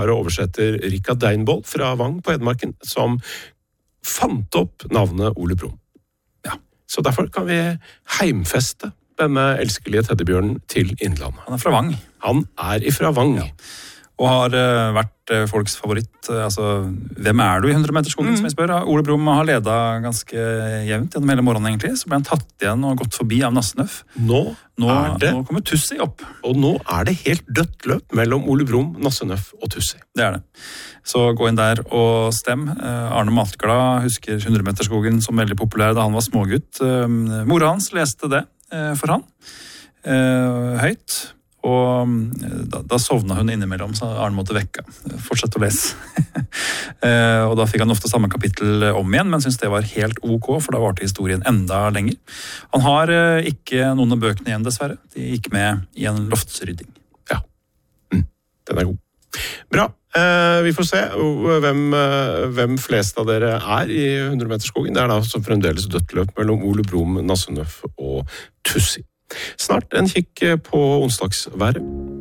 Oversetter Rikard Deinbold fra Vang på Hedmarken, som fant opp navnet Ole Brumm. Ja. Så derfor kan vi heimfeste denne elskelige teddybjørnen til Innlandet. Han fra Vang. Han ifra Vang. Ja. Og har vært folks favoritt. Altså, hvem du i 100-meterskogen, som jeg spør? Ole Brumm har ledet ganske jevnt gjennom hele morgenen, egentlig. Så ble han tatt igjen og gått forbi av Nassenøff. Nå kommer Tussi opp. Og nå det helt dødt løp mellom Ole Brumm, Nassenøff og Tussi. Det det. Så gå inn der og stem. Arne Maltglad husker 100-meterskogen som veldig populær da han var smågutt. Mora hans leste det for han. Høyt. Og da sovna hun innimellom, så Arne måtte vekke. Fortsett å lese. Og da fikk han ofte samme kapittel om igjen, men syntes det var helt ok, for da varte historien enda lenger. Han har ikke noen av bøkene igjen, dessverre. De gikk med i en loftsrydding. Ja, den god. Bra. Vi får se hvem flest av dere i 100-meterskogen. Det da som fremdeles dødt løp mellom Ole Brumm, Nassenøff og Tussi. Snart en kikk på onsdagsværet.